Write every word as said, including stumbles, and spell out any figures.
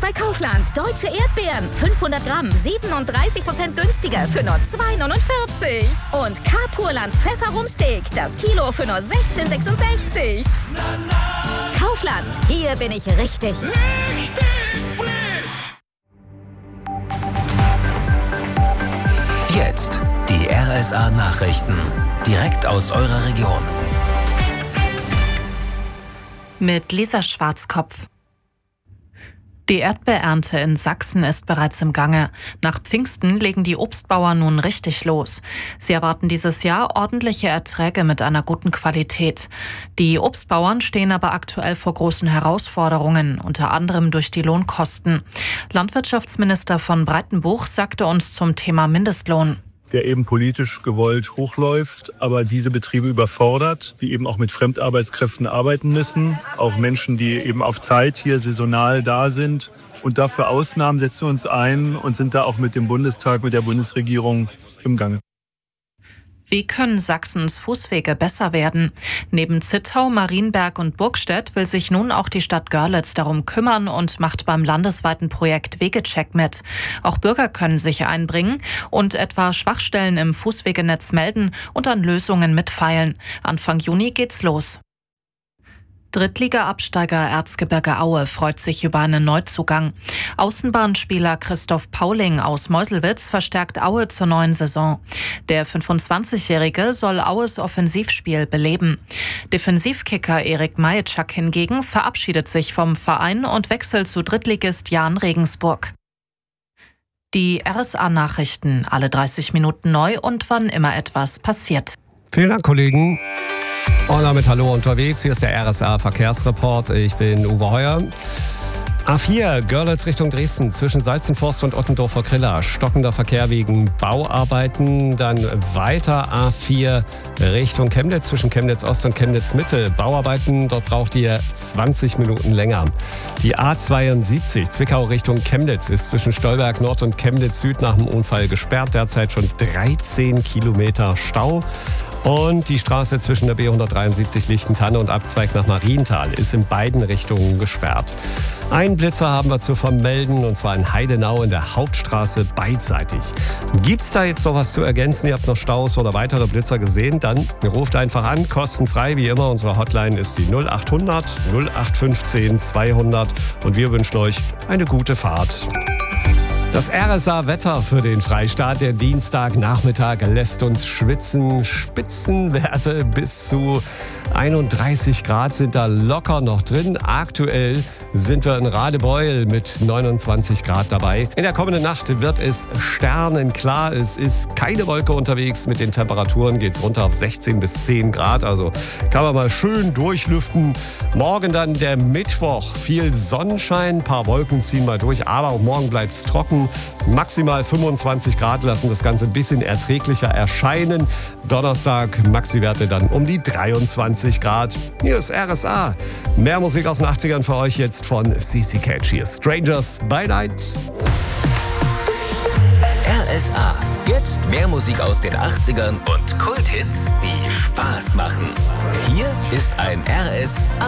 bei Kaufland. Deutsche Erdbeeren. fünfhundert Gramm. siebenunddreißig Prozent günstiger für nur zwei neunundvierzig. Und K-Purland Pfefferumsteak. Das Kilo für nur sechzehn sechsundsechzig. Kaufland. Hier bin ich richtig. Richtig frisch. Jetzt die R S A-Nachrichten. Direkt aus eurer Region. Mit Lisa Schwarzkopf. Die Erdbeerernte in Sachsen ist bereits im Gange. Nach Pfingsten legen die Obstbauern nun richtig los. Sie erwarten dieses Jahr ordentliche Erträge mit einer guten Qualität. Die Obstbauern stehen aber aktuell vor großen Herausforderungen, unter anderem durch die Lohnkosten. Landwirtschaftsminister von Breitenbuch sagte uns zum Thema Mindestlohn: Der eben politisch gewollt hochläuft, aber diese Betriebe überfordert, die eben auch mit Fremdarbeitskräften arbeiten müssen. Auch Menschen, die eben auf Zeit hier saisonal da sind. Und dafür Ausnahmen setzen wir uns ein und sind da auch mit dem Bundestag, mit der Bundesregierung im Gange. Wie können Sachsens Fußwege besser werden? Neben Zittau, Marienberg und Burgstedt will sich nun auch die Stadt Görlitz darum kümmern und macht beim landesweiten Projekt Wegecheck mit. Auch Bürger können sich einbringen und etwa Schwachstellen im Fußwegenetz melden und an Lösungen mitfeilen. Anfang Juni geht's los. Drittliga-Absteiger Erzgebirge Aue freut sich über einen Neuzugang. Außenbahnspieler Christoph Pauling aus Meuselwitz verstärkt Aue zur neuen Saison. Der fünfundzwanzigjährige soll Aues Offensivspiel beleben. Defensivkicker Erik Majitschak hingegen verabschiedet sich vom Verein und wechselt zu Drittligist Jahn Regensburg. Die R S A-Nachrichten, alle dreißig Minuten neu und wann immer etwas passiert. Vielen Dank, Kollegen. Und damit hallo unterwegs. Hier ist der R S A-Verkehrsreport. Ich bin Uwe Heuer. A vier, Görlitz Richtung Dresden, zwischen Salzenforst und Ottendorfer Krilla. Stockender Verkehr wegen Bauarbeiten. Dann weiter A vier Richtung Chemnitz, zwischen Chemnitz Ost und Chemnitz Mitte. Bauarbeiten, dort braucht ihr zwanzig Minuten länger. Die A zweiundsiebzig, Zwickau Richtung Chemnitz, ist zwischen Stolberg Nord und Chemnitz Süd nach dem Unfall gesperrt. Derzeit schon dreizehn Kilometer Stau. Und die Straße zwischen der B hundertdreiundsiebzig Lichtentanne und Abzweig nach Marienthal ist in beiden Richtungen gesperrt. Einen Blitzer haben wir zu vermelden, und zwar in Heidenau in der Hauptstraße beidseitig. Gibt's da jetzt noch was zu ergänzen? Ihr habt noch Staus oder weitere Blitzer gesehen? Dann ruft einfach an, kostenfrei wie immer. Unsere Hotline ist die null achthundert null acht fünfzehn zweihundert und wir wünschen euch eine gute Fahrt. Das R S A-Wetter für den Freistaat. Der Dienstagnachmittag lässt uns schwitzen. Spitzenwerte bis zu einunddreißig Grad sind da locker noch drin. Aktuell sind wir in Radebeul mit neunundzwanzig Grad dabei. In der kommenden Nacht wird es sternenklar. Es ist keine Wolke unterwegs. Mit den Temperaturen geht es runter auf sechzehn bis zehn Grad. Also kann man mal schön durchlüften. Morgen dann der Mittwoch. Viel Sonnenschein, ein paar Wolken ziehen mal durch. Aber auch morgen bleibt es trocken. Maximal fünfundzwanzig Grad lassen das Ganze ein bisschen erträglicher erscheinen. Donnerstag Maxi-Werte dann um die dreiundzwanzig Grad. Hier ist R S A. Mehr Musik aus den achtzigern für euch jetzt von C C Catch. Hier ist Strangers by Night. R S A. Jetzt mehr Musik aus den achtzigern und Kulthits, die Spaß machen. Hier ist ein R S A.